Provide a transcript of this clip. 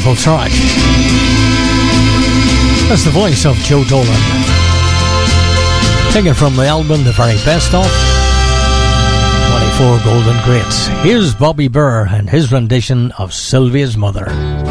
wonderful track. That's the voice of Joe Dolan, taken from the album The Very Best Of 24 Golden Greats. Here's Bobby Burr and his rendition of Sylvia's Mother.